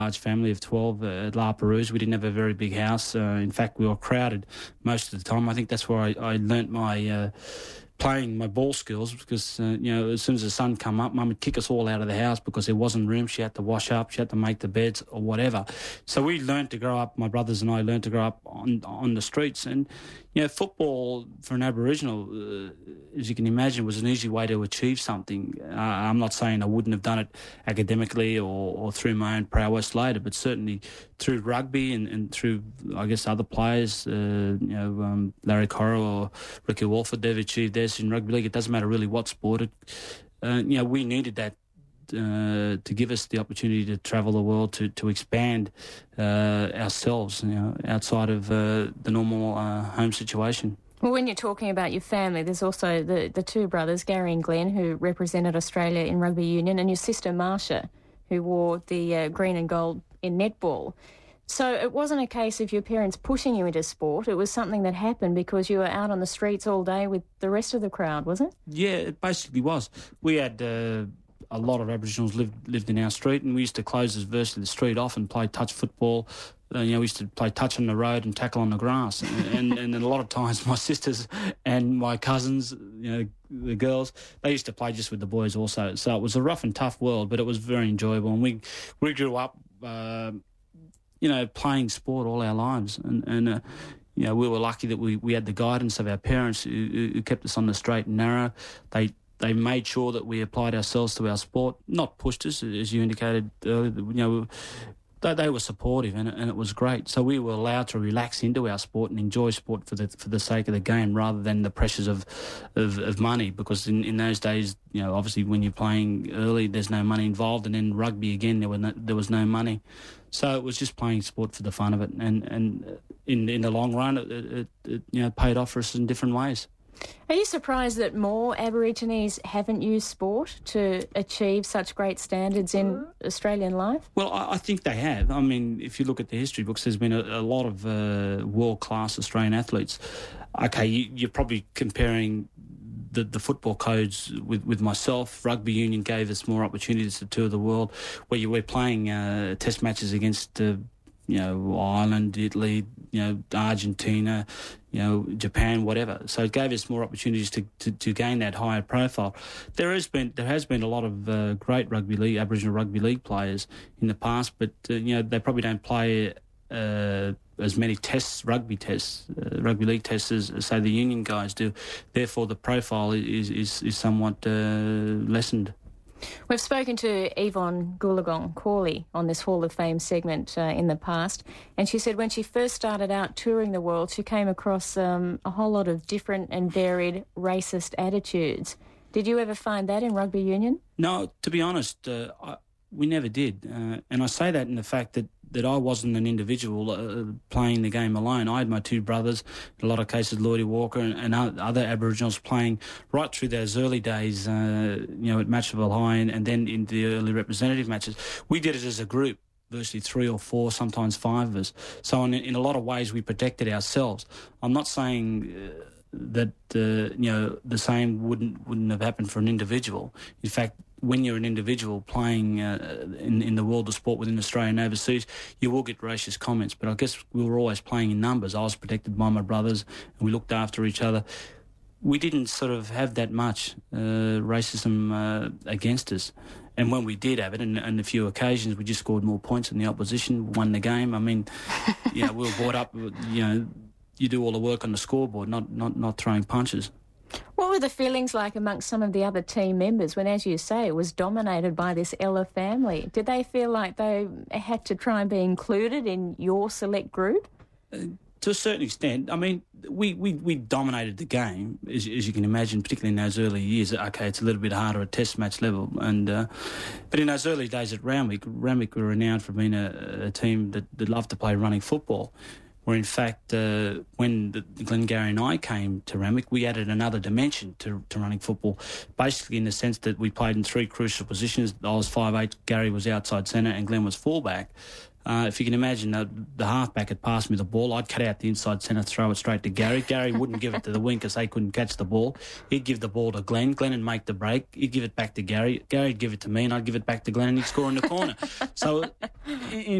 large family of 12 at La Perouse. We didn't have a very big house. In fact, we were crowded most of the time. I think that's where I learnt my playing my ball skills, because as soon as the sun come up, Mum would kick us all out of the house because there wasn't room. She had to wash up, she had to make the beds or whatever. So we learnt to grow up, my brothers and I learnt to grow up on the streets. And football for an Aboriginal, as you can imagine, was an easy way to achieve something. I'm not saying I wouldn't have done it academically or through my own prowess later, but certainly through rugby and through, I guess, other players, Larry Corral or Ricky Walford, they've achieved theirs in rugby league. It doesn't matter really what sport. We needed that to give us the opportunity to travel the world, to expand ourselves, outside of the normal home situation. Well, when you're talking about your family, there's also the two brothers, Gary and Glenn, who represented Australia in rugby union, and your sister Marsha, who wore the green and gold in netball. So it wasn't a case of your parents pushing you into sport. It was something that happened because you were out on the streets all day with the rest of the crowd, was it? Yeah, it basically was. We had a lot of Aboriginals lived in our street, and we used to close virtually the street off and play touch football. We used to play touch on the road and tackle on the grass. And a lot of times my sisters and my cousins, the girls, they used to play just with the boys also. So it was a rough and tough world, but it was very enjoyable. And we grew up, playing sport all our lives. And we were lucky that we had the guidance of our parents who kept us on the straight and narrow. They made sure that we applied ourselves to our sport, not pushed us, as you indicated earlier. They were supportive, and it was great. So we were allowed to relax into our sport and enjoy sport for the sake of the game, rather than the pressures of money. Because in those days, obviously when you're playing early, there's no money involved, and then rugby again, there was no money. So it was just playing sport for the fun of it, and in the long run, it paid off for us in different ways. Are you surprised that more Aborigines haven't used sport to achieve such great standards in Australian life? Well, I think they have. I mean, if you look at the history books, there's been a lot of world-class Australian athletes. Okay, you're probably comparing the football codes with myself. Rugby union gave us more opportunities to tour the world, where you were playing test matches against Ireland, Italy, Argentina, Japan, whatever. So it gave us more opportunities to gain that higher profile. There has been a lot of great Aboriginal rugby league players in the past, but they probably don't play as many rugby league tests as say the union guys do. Therefore, the profile is somewhat lessened. We've spoken to Yvonne Goolagong Cawley on this Hall of Fame segment in the past, and she said when she first started out touring the world, she came across a whole lot of different and varied racist attitudes. Did you ever find that in rugby union? No, to be honest, we never did. And I say that in the fact that I wasn't an individual playing the game alone. I had my two brothers, in a lot of cases Lloydie Walker and other Aboriginals playing right through those early days, at Matchville High and then in the early representative matches. We did it as a group, virtually 3 or 4, sometimes 5 of us. So in a lot of ways we protected ourselves. I'm not saying that the same wouldn't have happened for an individual. In fact, when you're an individual playing in the world of sport within Australia and overseas, you will get racist comments. But I guess we were always playing in numbers. I was protected by my brothers, and we looked after each other. We didn't sort of have that much racism against us. And when we did have it, and a few occasions, we just scored more points than the opposition, won the game. I mean, we were brought up, you do all the work on the scoreboard, not throwing punches. What were the feelings like amongst some of the other team members when, as you say, it was dominated by this Ella family? Did they feel like they had to try and be included in your select group? To a certain extent. I mean, we dominated the game, as you can imagine, particularly in those early years. Okay, it's a little bit harder at test match level. But in those early days at Randwick were renowned for being a team that loved to play running football. where in fact when Glengarry and I came to Randwick, we added another dimension to running football, basically in the sense that we played in three crucial positions. I was 5'8", Gary was outside centre and Glenn was fullback. If you can imagine, the halfback had passed me the ball. I'd cut out the inside centre, throw it straight to Gary. Gary wouldn't give it to the wing because they couldn't catch the ball. He'd give the ball to Glenn. Glenn would make the break. He'd give it back to Gary. Gary'd give it to me, and I'd give it back to Glenn, and he'd score in the corner. So, in